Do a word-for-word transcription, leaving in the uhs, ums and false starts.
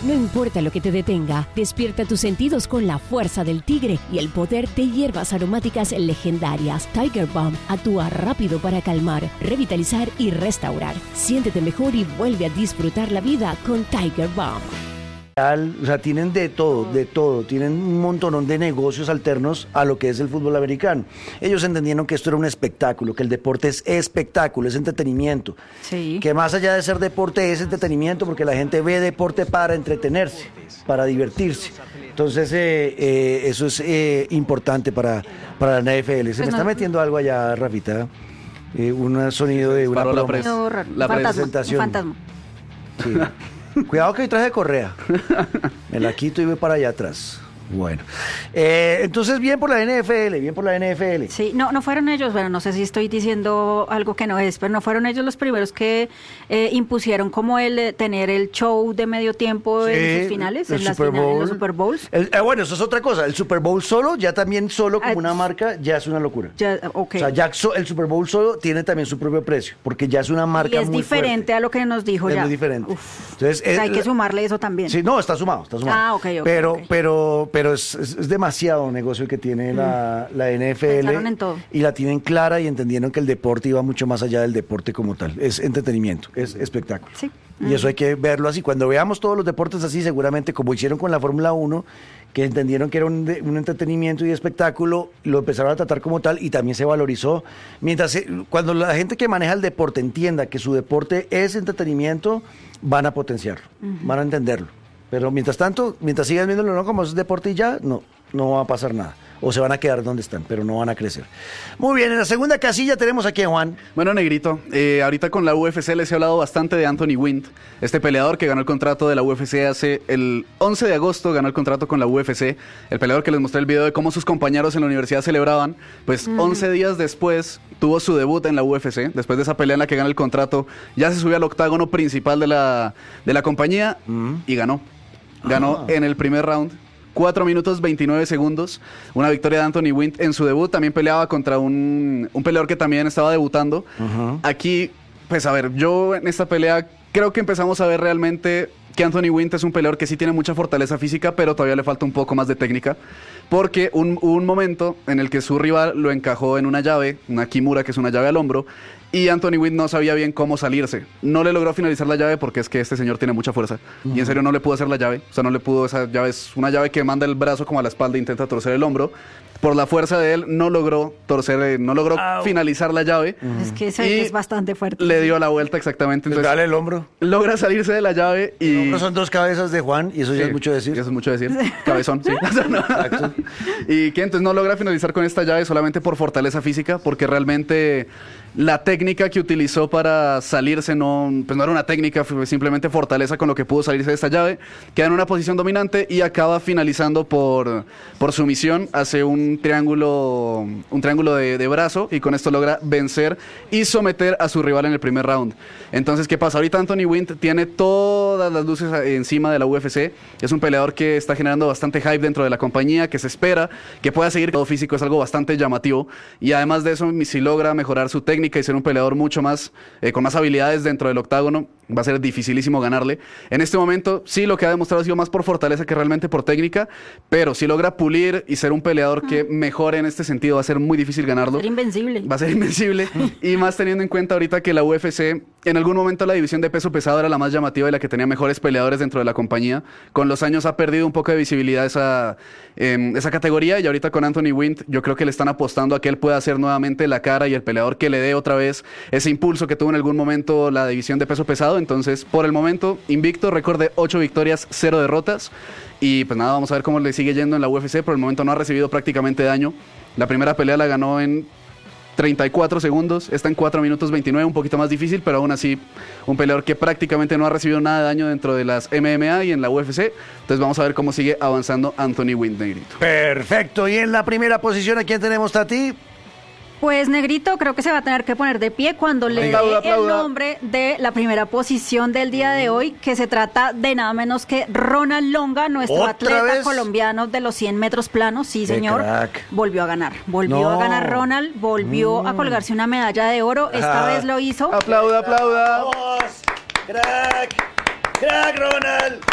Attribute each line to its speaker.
Speaker 1: No importa lo que te detenga, despierta tus sentidos con la fuerza del tigre y el poder de hierbas aromáticas legendarias. Tiger Balm actúa rápido para calmar, revitalizar y restaurar. Siéntete mejor y vuelve a disfrutar la vida con Tiger Balm.
Speaker 2: O sea, tienen de todo, de todo, tienen un montonón de negocios alternos a lo que es el fútbol americano. Ellos entendieron que esto era un espectáculo, que el deporte es espectáculo, es entretenimiento.
Speaker 3: Sí.
Speaker 2: Que más allá de ser deporte es entretenimiento, porque la gente ve deporte para entretenerse, para divertirse. Entonces, eh, eh, eso es eh, importante para, para la N F L. Se
Speaker 3: Pues
Speaker 2: me
Speaker 3: no.
Speaker 2: está metiendo algo allá, Rafita. Eh, un sonido de una
Speaker 4: Paró la
Speaker 2: promo.
Speaker 4: pres-
Speaker 3: No, raro.
Speaker 4: la
Speaker 3: fantasma,
Speaker 2: presentación.
Speaker 3: un fantasma.
Speaker 2: Sí. Cuidado que hoy traje correa. Me la quito y voy para allá atrás. Bueno. Eh, entonces, bien por la N F L, bien por la N F L.
Speaker 3: Sí, no, no fueron ellos, bueno, no sé si estoy diciendo algo que no es, pero no fueron ellos los primeros que eh, impusieron como el eh, tener el show de medio tiempo en
Speaker 2: Sí,
Speaker 3: sus finales,
Speaker 2: el
Speaker 3: en las
Speaker 2: Super
Speaker 3: finales, en los
Speaker 2: Bowl.
Speaker 3: Super Bowls.
Speaker 2: El- eh, bueno, eso es otra cosa. El Super Bowl solo, ya también solo como
Speaker 3: Ah,
Speaker 2: una marca, ya es una locura.
Speaker 3: Ya, ok.
Speaker 2: O sea, ya so- el Super Bowl solo tiene también su propio precio, porque ya es una marca
Speaker 3: y es
Speaker 2: muy
Speaker 3: diferente
Speaker 2: fuerte.
Speaker 3: a lo que nos dijo
Speaker 2: Es
Speaker 3: ya.
Speaker 2: muy diferente.
Speaker 3: Uf.
Speaker 2: Entonces,
Speaker 3: O sea, hay
Speaker 2: eh,
Speaker 3: que sumarle eso también.
Speaker 2: Sí, no, está sumado, está sumado.
Speaker 3: Ah, ok, ok,
Speaker 2: Pero,
Speaker 3: ok.
Speaker 2: pero, pero es, es- es demasiado negocio que tiene la, la N F L.
Speaker 3: Pensaron en todo.
Speaker 2: Y la tienen clara y entendieron que el deporte iba mucho más allá del deporte como tal. Es entretenimiento, es espectáculo.
Speaker 3: Sí.
Speaker 2: Y eso hay que verlo así. Cuando veamos todos los deportes así, seguramente como hicieron con la Fórmula uno, que entendieron que era un, de- un entretenimiento y espectáculo, lo empezaron a tratar como tal y también se valorizó. Mientras se- cuando la gente que maneja el deporte entienda que su deporte es entretenimiento, van a potenciarlo, van a entenderlo. Pero mientras tanto, mientras sigan viéndolo no como es deporte y ya, no, no va a pasar nada. O se van a quedar donde están, pero no van a crecer. Muy bien, en la segunda casilla tenemos aquí a Juan.
Speaker 4: Bueno, Negrito, eh, ahorita con la U F C les he hablado bastante de Anthony Wynn, este peleador que ganó el contrato de la U F C hace el once de agosto, ganó el contrato con la U F C, el peleador que les mostré el video de cómo sus compañeros en la universidad celebraban, pues once días después tuvo su debut en la U F C, después de esa pelea en la que gana el contrato, ya se subió al octágono principal de la, de la compañía y ganó. Ganó
Speaker 2: Ah.
Speaker 4: en el primer round. cuatro minutos veintinueve segundos, una victoria de Anthony Wynn en su debut, también peleaba contra un, un peleador que también estaba debutando. Aquí, pues a ver, yo en esta pelea creo que empezamos a ver realmente que Anthony Wynn es un peleador que sí tiene mucha fortaleza física, pero todavía le falta un poco más de técnica, porque un, hubo un momento en el que su rival lo encajó en una llave, una kimura que es una llave al hombro, y Anthony Wynn no sabía bien cómo salirse. No le logró finalizar la llave porque es que este señor tiene mucha fuerza. Y en serio no le pudo hacer la llave. O sea, no le pudo, esa llave es una llave que manda el brazo como a la espalda e intenta torcer el hombro. Por la fuerza de él no logró torcer, eh, no logró
Speaker 2: Au.
Speaker 4: finalizar la llave.
Speaker 3: Es que ese
Speaker 4: Y
Speaker 3: es bastante fuerte.
Speaker 4: Le dio la vuelta exactamente.
Speaker 2: Entonces,
Speaker 4: Entonces,
Speaker 2: dale el hombro.
Speaker 4: logra salirse de la llave y...
Speaker 2: El hombro son dos cabezas de Juan y eso ya
Speaker 4: Sí,
Speaker 2: es mucho decir.
Speaker 4: Eso es mucho decir. Cabezón, sí. Y que entonces no logra finalizar con esta llave solamente por fortaleza física, porque realmente la técnica que utilizó para salirse no, pues no era una técnica, fue simplemente fortaleza con lo que pudo salirse de esta llave. Queda en una posición dominante y acaba finalizando por, por sumisión. Hace un triángulo, un triángulo de, de brazo y con esto logra vencer y someter a su rival en el primer round. Entonces, ¿qué pasa? Ahorita Anthony Wynn tiene todas las luces encima de la U F C. Es un peleador que está generando bastante hype dentro de la compañía, que se espera que pueda seguir. Todo físico es algo bastante llamativo y además de eso, si logra mejorar su técnica y ser un peleador mucho más, eh, con más habilidades dentro del octágono, va a ser dificilísimo ganarle. En este momento, sí, lo que ha demostrado ha sido más por fortaleza que realmente por técnica, pero si logra pulir y ser un peleador que mejore en este sentido, va a ser muy difícil ganarlo.
Speaker 3: Ser invencible.
Speaker 4: Va a ser invencible. Y más teniendo en cuenta ahorita que la U F C, en algún momento la división de peso pesado era la más llamativa y la que tenía mejores peleadores dentro de la compañía. Con los años ha perdido un poco de visibilidad esa, eh, esa categoría y ahorita con Anthony Wynn yo creo que le están apostando a que él pueda ser nuevamente la cara y el peleador que le dé otra vez ese impulso que tuvo en algún momento la división de peso pesado. Entonces, por el momento, invicto, récord de ocho victorias, cero derrotas. Y pues nada, vamos a ver cómo le sigue yendo en la U F C. Por el momento no ha recibido prácticamente daño. La primera pelea la ganó en treinta y cuatro segundos, está en cuatro minutos veintinueve, un poquito más difícil, pero aún así un peleador que prácticamente no ha recibido nada de daño dentro de las M M A y en la U F C. Entonces vamos a ver cómo sigue avanzando Anthony Wynn, Negrito.
Speaker 2: Perfecto. Y en la primera posición, ¿a quién tenemos, Tati?
Speaker 3: Pues Negrito creo que se va a tener que poner de pie cuando le dé
Speaker 4: Aplauda,
Speaker 3: el
Speaker 4: aplauda.
Speaker 3: nombre de la primera posición del día de hoy, que se trata de nada menos que Ronald Longa, nuestro
Speaker 2: ¿Otra
Speaker 3: atleta
Speaker 2: vez?
Speaker 3: colombiano de los cien metros planos. Sí,
Speaker 2: ¡Qué
Speaker 3: señor.
Speaker 2: crack!
Speaker 3: Volvió a ganar. Volvió
Speaker 2: No.
Speaker 3: a ganar Ronald, volvió a colgarse una medalla de oro. Esta
Speaker 2: Ah.
Speaker 3: vez lo hizo.
Speaker 4: Aplauda, aplauda.
Speaker 2: ¡Vamos! ¡Crack! ¡Crack, Ronald!